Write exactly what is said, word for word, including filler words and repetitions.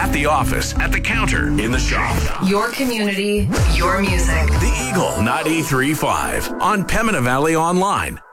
At the office, at the counter, in the shop. Your community, your music. The Eagle ninety-three point five on Pembina Valley Online.